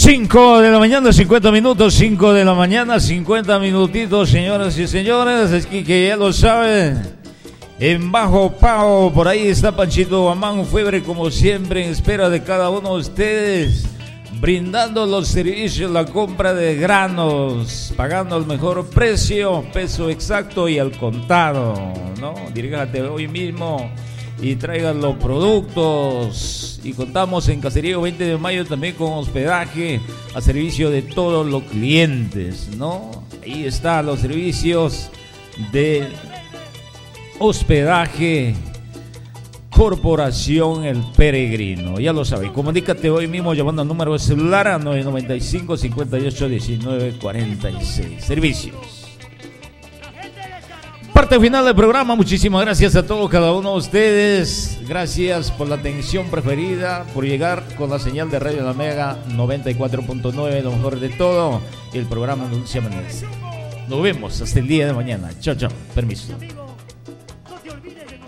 5 de la mañana, 50 minutos, 5 de la mañana, 50 minutitos, señoras y señores, es que ya lo saben, en Bajo Pao, por ahí está Panchito Guamán Fiebre, como siempre, en espera de cada uno de ustedes, brindando los servicios, la compra de granos, pagando el mejor precio, peso exacto y al contado, ¿no? Diríjate hoy mismo y traigan los productos. Y contamos en Caserío 20 de Mayo también con hospedaje a servicio de todos los clientes, ¿no? Ahí están los servicios de hospedaje Corporación El Peregrino. Ya lo sabéis, comunícate hoy mismo llamando al número de celular a 995 58 19 46. Servicios. Parte final del programa, muchísimas gracias a todos, cada uno de ustedes, gracias por la atención preferida, por llegar con la señal de Radio La Mega 94.9, lo mejor de todo, y el programa Dulce Amanece. Nos vemos hasta el día de mañana, chao, chao, permiso.